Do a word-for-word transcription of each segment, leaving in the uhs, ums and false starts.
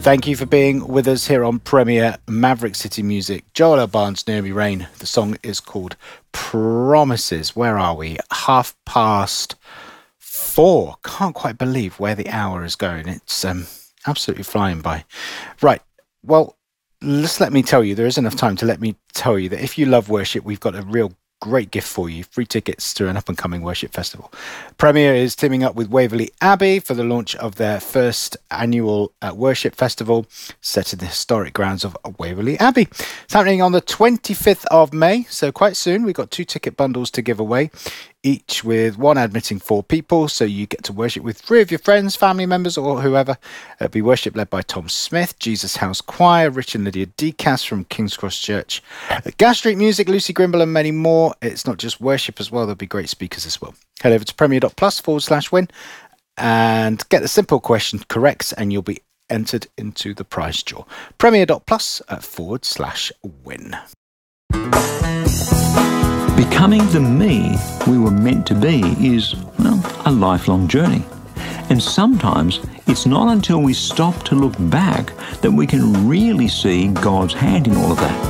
Thank you for being with us here on Premier Maverick City Music. Joel L. Barnes, Naomi Rain. The song is called Promises. Where are we? Half past four. Can't quite believe where the hour is going. It's um, absolutely flying by. Right. Well, just let me tell you, there is enough time to let me tell you that if you love worship, we've got a real great gift for you. Free tickets to an up-and-coming worship festival. Premier is teaming up with Waverley Abbey for the launch of their first annual uh, worship festival set in the historic grounds of Waverley Abbey. It's happening on the twenty-fifth of May, so quite soon. We've got two ticket bundles to give away, each with one admitting four people, so you get to worship with three of your friends, family members, or whoever. It'll be worship led by Tom Smith, Jesus House Choir, Rich and Lydia Decas from King's Cross Church, Gas Street Music, Lucy Grimble, and many more. It's not just worship as well, there'll be great speakers as well. Head over to premier.plus forward slash win and get the simple question correct, and you'll be entered into the prize draw. Premier.plus forward slash win. Becoming the me we were meant to be is, well, a lifelong journey. And sometimes it's not until we stop to look back that we can really see God's hand in all of that.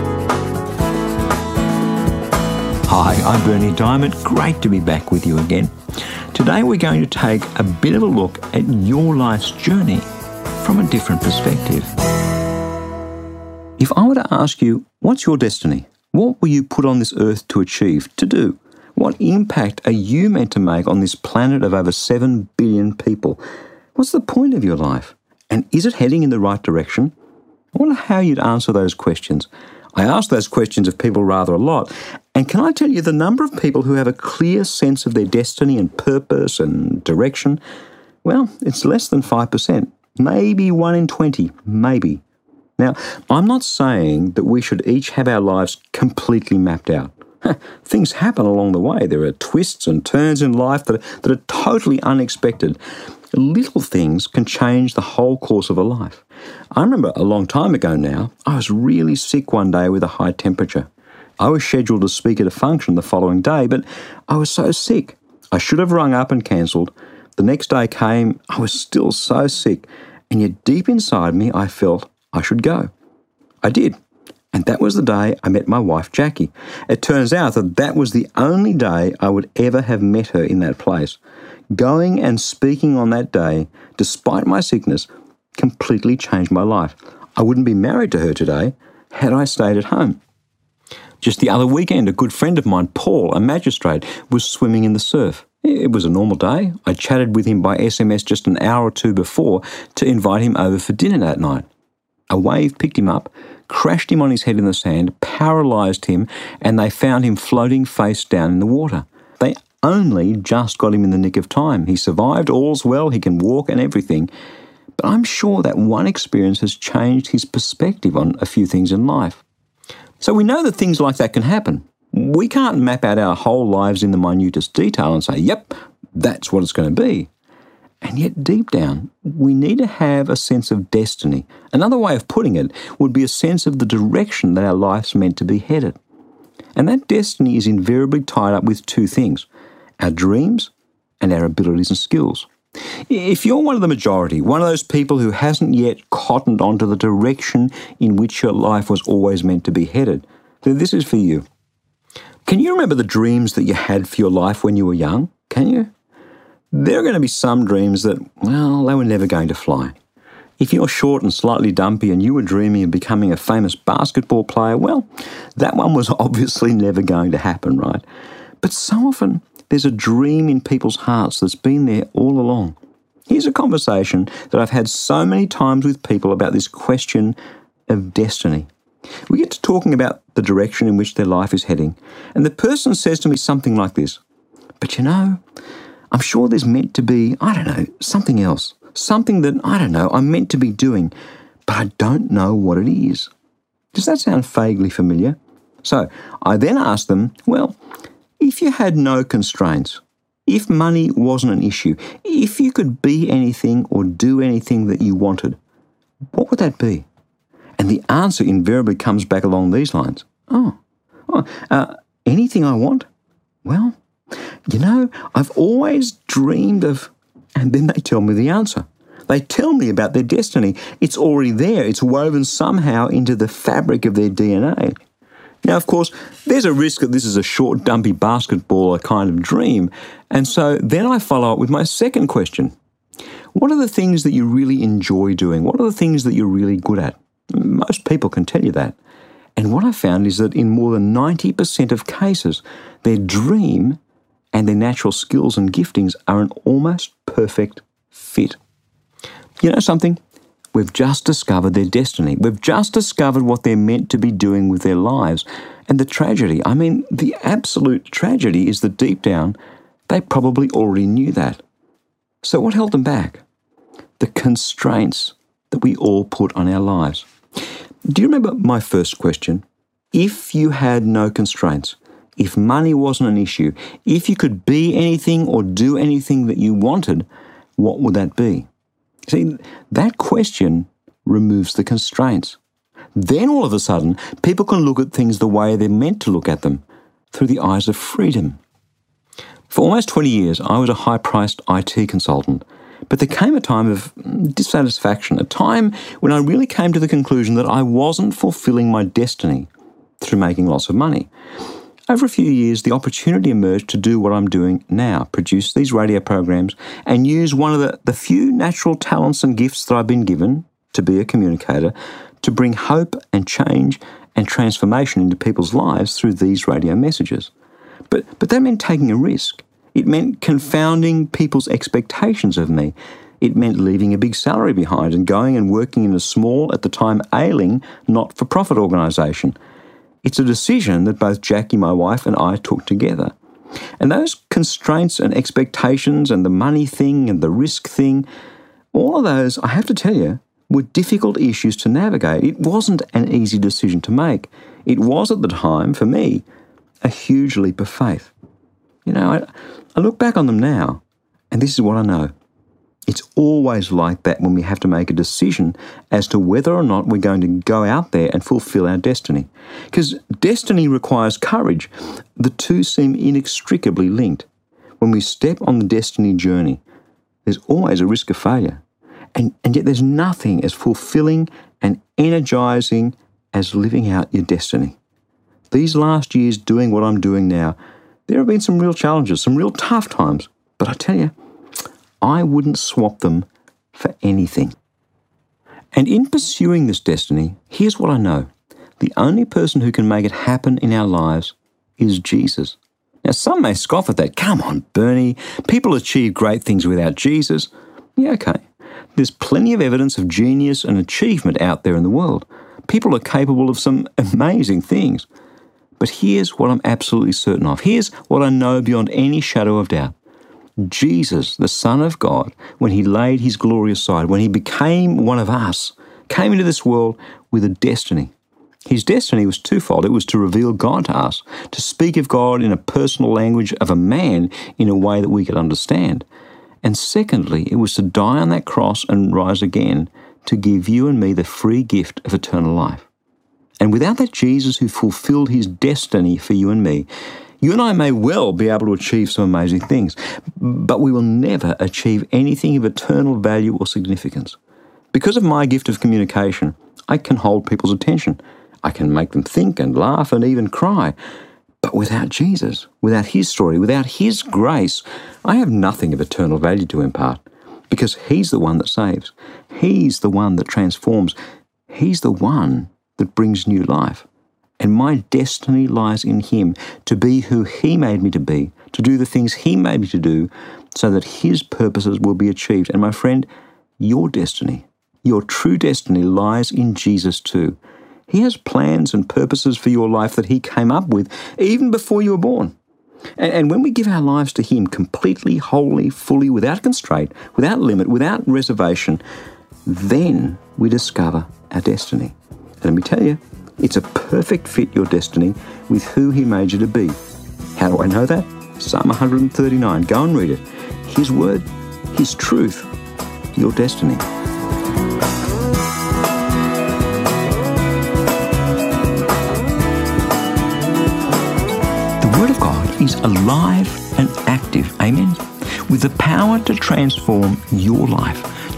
Hi, I'm Bernie Diamond. Great to be back with you again. Today we're going to take a bit of a look at your life's journey from a different perspective. If I were to ask you, what's your destiny? What were you put on this earth to achieve, to do? What impact are you meant to make on this planet of over seven billion people? What's the point of your life? And is it heading in the right direction? I wonder how you'd answer those questions. I ask those questions of people rather a lot. And can I tell you, the number of people who have a clear sense of their destiny and purpose and direction, well, it's less than five percent. Maybe one in twenty, maybe. Now, I'm not saying that we should each have our lives completely mapped out. Things happen along the way. There are twists and turns in life that are, that are totally unexpected. Little things can change the whole course of a life. I remember a long time ago now, I was really sick one day with a high temperature. I was scheduled to speak at a function the following day, but I was so sick. I should have rung up and cancelled. The next day came, I was still so sick, and yet deep inside me I felt I should go. I did. And that was the day I met my wife, Jackie. It turns out that that was the only day I would ever have met her in that place. Going and speaking on that day, despite my sickness, completely changed my life. I wouldn't be married to her today had I stayed at home. Just the other weekend, a good friend of mine, Paul, a magistrate, was swimming in the surf. It was a normal day. I chatted with him by S M S just an hour or two before to invite him over for dinner that night. A wave picked him up, crashed him on his head in the sand, paralysed him, and they found him floating face down in the water. They only just got him in the nick of time. He survived, all's well, he can walk and everything. But I'm sure that one experience has changed his perspective on a few things in life. So we know that things like that can happen. We can't map out our whole lives in the minutest detail and say, yep, that's what it's going to be. And yet deep down, we need to have a sense of destiny. Another way of putting it would be a sense of the direction that our life's meant to be headed. And that destiny is invariably tied up with two things, our dreams and our abilities and skills. If you're one of the majority, one of those people who hasn't yet cottoned onto the direction in which your life was always meant to be headed, then this is for you. Can you remember the dreams that you had for your life when you were young? Can you? There are going to be some dreams that, well, they were never going to fly. If you're short and slightly dumpy and you were dreaming of becoming a famous basketball player, well, that one was obviously never going to happen, right? But so often, there's a dream in people's hearts that's been there all along. Here's a conversation that I've had so many times with people about this question of destiny. We get to talking about the direction in which their life is heading, and the person says to me something like this, but you know, I'm sure there's meant to be, I don't know, something else. Something that, I don't know, I'm meant to be doing, but I don't know what it is. Does that sound vaguely familiar? So I then asked them, well, if you had no constraints, if money wasn't an issue, if you could be anything or do anything that you wanted, what would that be? And the answer invariably comes back along these lines. Oh, oh uh, anything I want? Well, you know, I've always dreamed of, and then they tell me the answer. They tell me about their destiny. It's already there. It's woven somehow into the fabric of their D N A. Now, of course, there's a risk that this is a short, dumpy basketballer kind of dream. And so then I follow up with my second question. What are the things that you really enjoy doing? What are the things that you're really good at? Most people can tell you that. And what I found is that in more than ninety percent of cases, their dream and their natural skills and giftings are an almost perfect fit. You know something? We've just discovered their destiny. We've just discovered what they're meant to be doing with their lives. And the tragedy, I mean, the absolute tragedy is that deep down, they probably already knew that. So what held them back? The constraints that we all put on our lives. Do you remember my first question? If you had no constraints, if money wasn't an issue, if you could be anything or do anything that you wanted, what would that be? See, that question removes the constraints. Then all of a sudden, people can look at things the way they're meant to look at them, through the eyes of freedom. For almost twenty years, I was a high-priced I T consultant, but there came a time of dissatisfaction, a time when I really came to the conclusion that I wasn't fulfilling my destiny through making lots of money. Over a few years, the opportunity emerged to do what I'm doing now, produce these radio programs and use one of the, the few natural talents and gifts that I've been given to be a communicator to bring hope and change and transformation into people's lives through these radio messages. But, but that meant taking a risk. It meant confounding people's expectations of me. It meant leaving a big salary behind and going and working in a small, at the time ailing, not-for-profit organisation. It's a decision that both Jackie, my wife, and I took together. And those constraints and expectations and the money thing and the risk thing, all of those, I have to tell you, were difficult issues to navigate. It wasn't an easy decision to make. It was, at the time, for me, a huge leap of faith. You know, I, I look back on them now, and this is what I know. It's always like that when we have to make a decision as to whether or not we're going to go out there and fulfill our destiny. Because destiny requires courage. The two seem inextricably linked. When we step on the destiny journey, there's always a risk of failure. And, and yet there's nothing as fulfilling and energizing as living out your destiny. These last years doing what I'm doing now, there have been some real challenges, some real tough times. But I tell you, I wouldn't swap them for anything. And in pursuing this destiny, here's what I know. The only person who can make it happen in our lives is Jesus. Now, some may scoff at that. Come on, Bernie. People achieve great things without Jesus. Yeah, okay. There's plenty of evidence of genius and achievement out there in the world. People are capable of some amazing things. But here's what I'm absolutely certain of. Here's what I know beyond any shadow of doubt. Jesus, the Son of God, when he laid his glory aside, when he became one of us, came into this world with a destiny. His destiny was twofold. It was to reveal God to us, to speak of God in a personal language of a man in a way that we could understand. And secondly, it was to die on that cross and rise again to give you and me the free gift of eternal life. And without that Jesus who fulfilled his destiny for you and me, you and I may well be able to achieve some amazing things, but we will never achieve anything of eternal value or significance. Because of my gift of communication, I can hold people's attention. I can make them think and laugh and even cry. But without Jesus, without his story, without his grace, I have nothing of eternal value to impart. Because he's the one that saves. He's the one that transforms. He's the one that brings new life. And my destiny lies in him, to be who he made me to be, to do the things he made me to do, so that his purposes will be achieved. And my friend, your destiny, your true destiny lies in Jesus too. He has plans and purposes for your life that he came up with even before you were born. And, and when we give our lives to him completely, wholly, fully, without constraint, without limit, without reservation, then we discover our destiny. And let me tell you, it's a perfect fit, your destiny, with who he made you to be. How do I know that? Psalm one thirty-nine. Go and read it. His word, his truth, your destiny. The word of God is alive and active, amen, with the power to transform your life.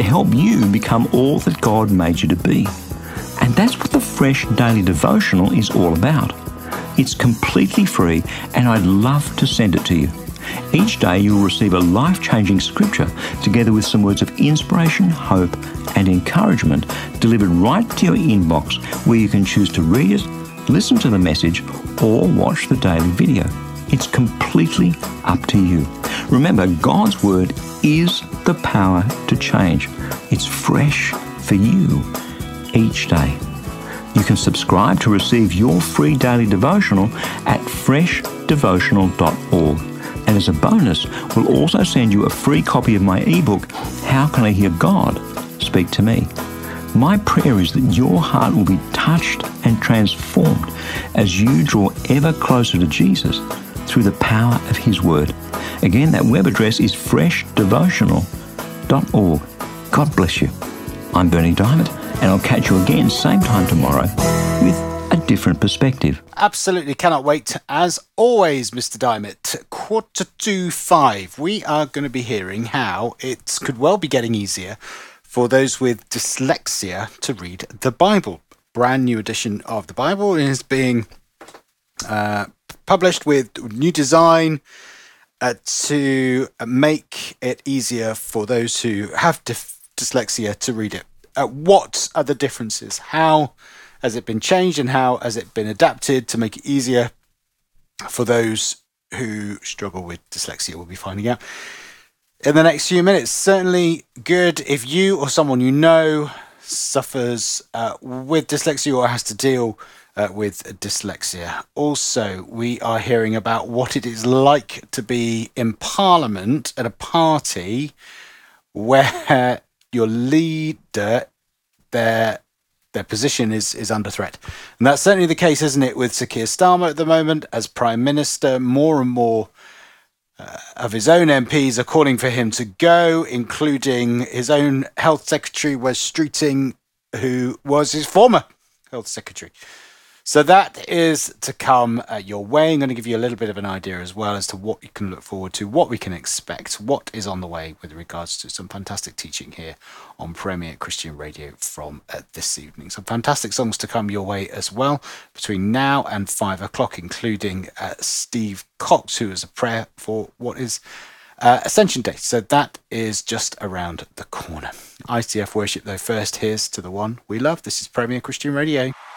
to help you become all that God made you to be. And that's what the Fresh Daily Devotional is all about. It's completely free, and I'd love to send it to you. Each day you'll receive a life-changing scripture together with some words of inspiration, hope, and encouragement delivered right to your inbox, where you can choose to read it, listen to the message, or watch the daily video. It's completely up to you. Remember, God's Word is the power to change. It's fresh for you each day. You can subscribe to receive your free daily devotional at fresh devotional dot org. And as a bonus, we'll also send you a free copy of my ebook, How Can I Hear God Speak to Me? My prayer is that your heart will be touched and transformed as you draw ever closer to Jesus through the power of His Word. Again, that web address is fresh devotional dot org. God bless you. I'm Berni Dymet, and I'll catch you again same time tomorrow with a different perspective. Absolutely cannot wait. As always, Mister Dymet, quarter to five, we are going to be hearing how it could well be getting easier for those with dyslexia to read the Bible. Brand new edition of the Bible is being uh, published with new design uh, to make it easier for those who have dif- dyslexia to read it. Uh, what are the differences? How has it been changed, and how has it been adapted to make it easier for those who struggle with dyslexia? We'll be finding out in the next few minutes. Certainly good if you or someone you know suffers uh, with dyslexia or has to deal uh, with dyslexia. Also, we are hearing about what it is like to be in Parliament at a party where your leader, their their position is, is under threat. And that's certainly the case, isn't it, with Sir Keir Starmer at the moment as Prime Minister. More and more uh, of his own M Ps are calling for him to go, including his own Health Secretary, Wes Streeting, who was his former Health Secretary. So that is to come uh, your way. I'm going to give you a little bit of an idea as well as to what you can look forward to, what we can expect, what is on the way with regards to some fantastic teaching here on Premier Christian Radio from uh, this evening. Some fantastic songs to come your way as well between now and five o'clock, including uh, Steve Cox, who is a prayer for what is uh, Ascension Day. So that is just around the corner. I C F worship, though, first. Here's to the one we love. This is Premier Christian Radio.